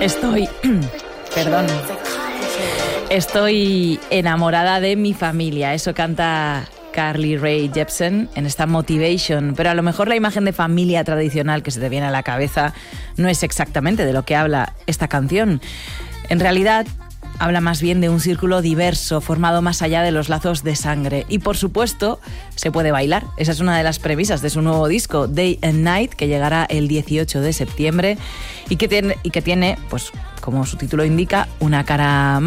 Estoy enamorada de mi familia. Eso canta Carly Rae Jepsen en esta Motivation, pero a lo mejor la imagen de familia tradicional que se te viene a la cabeza no es exactamente de lo que habla esta canción. En realidad, habla más bien de un círculo diverso, formado más allá de los lazos de sangre. Y por supuesto, se puede bailar. Esa es una de las premisas de su nuevo disco, Day and Night, que llegará el 18 de septiembre y que tiene, pues, como su título indica, una cara